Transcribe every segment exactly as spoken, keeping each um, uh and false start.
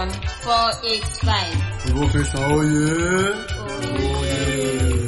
four eight five. Professor Oye. Oye.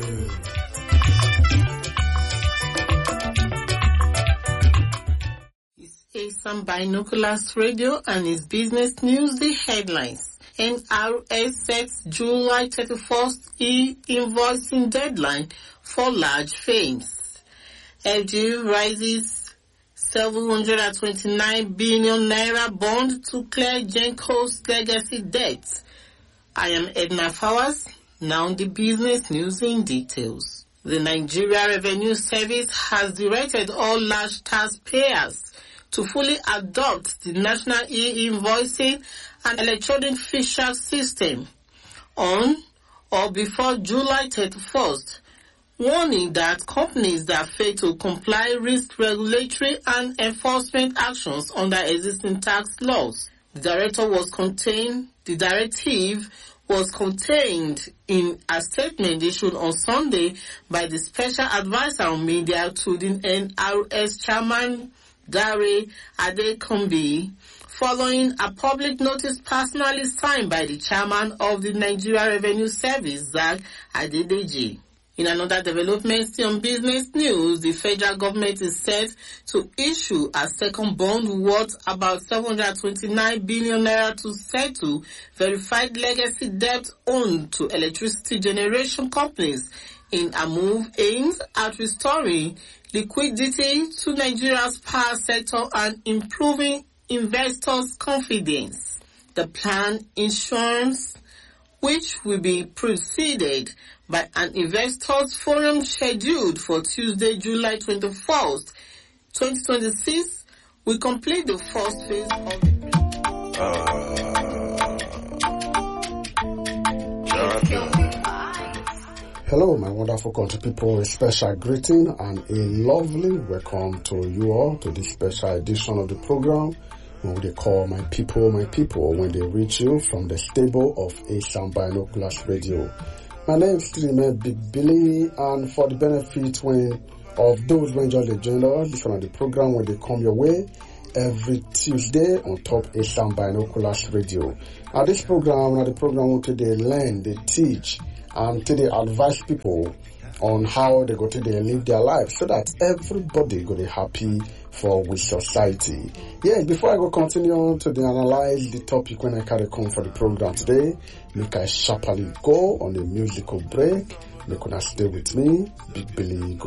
It's Asam Binoculars Radio and its business news, the headlines. N R S sets July thirty-first e-invoicing deadline for large firms. F G rises seven hundred twenty-nine billion naira bond to clear Genco's legacy debt. I am Edna Fowers. Now the business news in details. The Nigeria Revenue Service has directed all large taxpayers to fully adopt the national e-invoicing and electronic fiscal system on or before July thirty-first, warning that companies that fail to comply risk regulatory and enforcement actions under existing tax laws. The director was contained, the directive was contained in a statement issued on Sunday by the Special Advisor on Media to the N R S Chairman Dare Adekunbi, following a public notice personally signed by the Chairman of the Nigeria Revenue Service, Zach Adedeji. In another development on business news, the federal government is set to issue a second bond worth about seven hundred twenty-nine billion naira to settle verified legacy debt owed to electricity generation companies in a move aimed at restoring liquidity to Nigeria's power sector and improving investors' confidence. The plan ensures, which will be preceded by an investors' forum scheduled for Tuesday, July twenty-first, twenty twenty-six, will complete the first phase of the uh, Hello, my wonderful country people. A special greeting and a lovely welcome to you all to this special edition of the program. When they call my people, my people, when they reach you from the stable of Asam Binoculars Radio. My name is Trime Big Billy, and for the benefit when of those who enjoy the journal, listen to the program when they come your way every Tuesday on top Asam Binoculars Radio. Now this program, now the program where they learn, they teach, and they advise people on how they go to they live their lives so that everybody go to happy for with society. Yes, before I go continue to the analyze the topic when I carry come for the program today, make I sharply go on a musical break. Make una stay with me, Big Billy. Go.